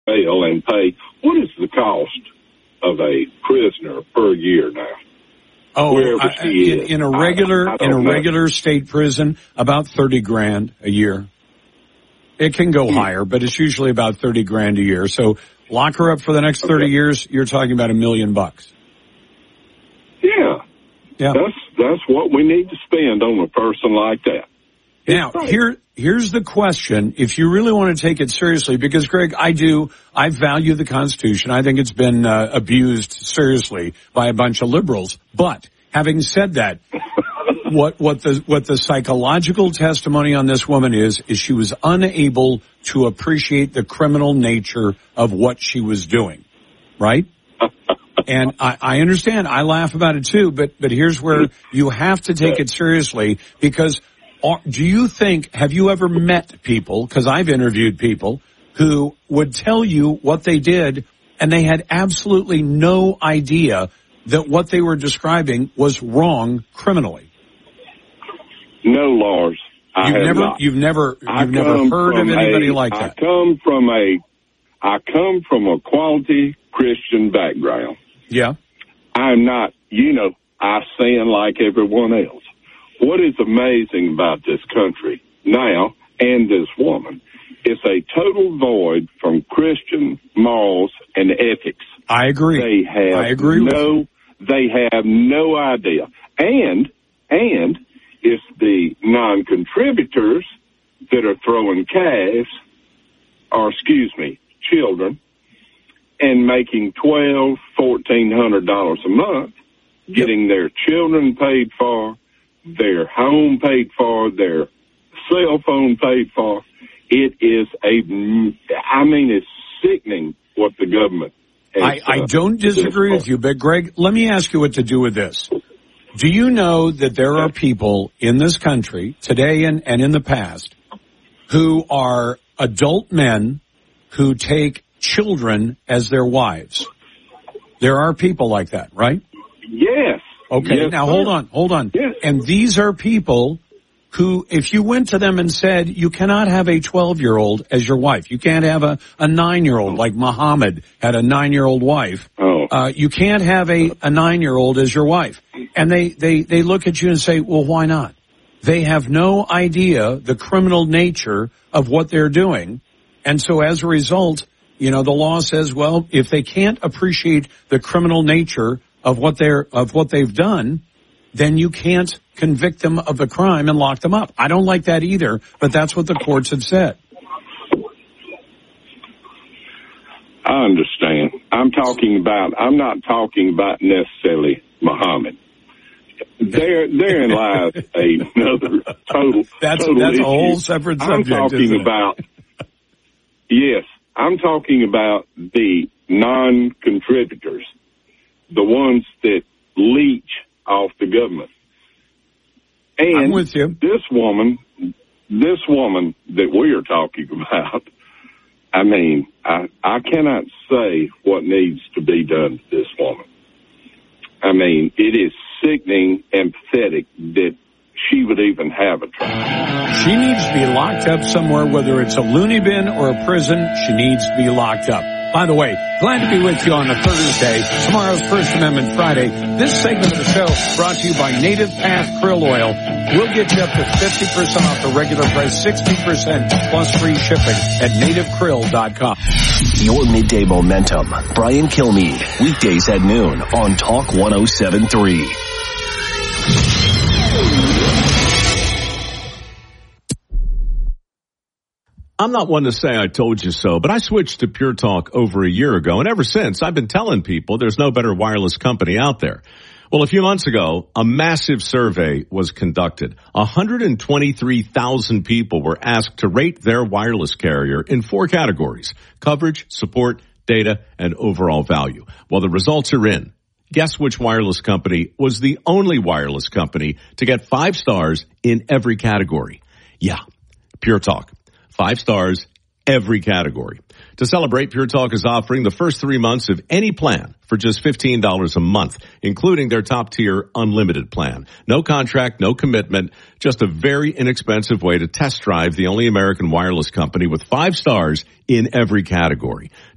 jail and pay. What is the cost of a prisoner per year now? In a regular state prison, about $30,000 a year. It can go higher, but it's usually about $30,000 a year. So lock her up for the next 30 years. You're talking about $1 million. Yeah. That's what we need to spend on a person like that. Now, here's the question. If you really want to take it seriously, because, Greg, I value the Constitution. I think it's been abused seriously by a bunch of liberals. But having said that, what the psychological testimony on this woman is she was unable to appreciate the criminal nature of what she was doing, right? And I understand. I laugh about it too, but here's where you have to take it seriously, because do you think, have you ever met people, because I've interviewed people, who would tell you what they did and they had absolutely no idea that what they were describing was wrong criminally? No, Lars. You've never heard of anybody like that. I come from a quality Christian background. Yeah. I'm not, I sin like everyone else. What is amazing about this country now and this woman is a total void from Christian morals and ethics. I agree. They have no idea. And it's the non-contributors that are throwing children, and making $1,200-$1,400 a month, getting their children paid for, their home paid for, their cell phone paid for. It is it's sickening what the government has. I don't disagree with you, but Greg, let me ask you what to do with this. Do you know that there are people in this country today and in the past who are adult men who take children as their wives? There are people like that, right? Yes. Okay, yes, now sir. hold on. Yes. And these are people who, if you went to them and said, you cannot have a 12-year-old as your wife, you can't have a 9-year-old like Muhammad had a 9-year-old wife. You can't have a 9-year-old as your wife. And they look at you and say, well, why not? They have no idea the criminal nature of what they're doing. And so as a result, the law says, well, if they can't appreciate the criminal nature of what they've done, then you can't convict them of the crime and lock them up. I don't like that either, but that's what the courts have said. I understand. I'm not talking about necessarily Muhammad. Therein lies another total. That's issue. A whole separate subject. I'm talking about the non-contributors, the ones that leech off the government. And I'm with you. This woman that we are talking about, I cannot say what needs to be done to this woman. It is sickening and pathetic that she would even have a trial. She needs to be locked up somewhere, whether it's a loony bin or a prison. She needs to be locked up. By the way, glad to be with you on a Thursday. Tomorrow's First Amendment Friday. This segment of the show brought to you by Native Path Krill Oil. We'll get you up to 50% off the regular price, 60% plus free shipping at nativekrill.com. Your midday momentum. Brian Kilmeade. Weekdays at noon on Talk 107.3. I'm not one to say I told you so, but I switched to Pure Talk over a year ago, and ever since I've been telling people there's no better wireless company out there. Well, a few months ago, a massive survey was conducted. 123,000 people were asked to rate their wireless carrier in 4 categories: coverage, support, data, and overall value. Well, the results are in. Guess which wireless company was the only wireless company to get 5 stars in every category? Yeah, Pure Talk. 5 stars, every category. To celebrate, Pure Talk is offering the first 3 months of any plan for just $15 a month, including their top-tier unlimited plan. No contract, no commitment, just a very inexpensive way to test drive the only American wireless company with 5 stars in every category.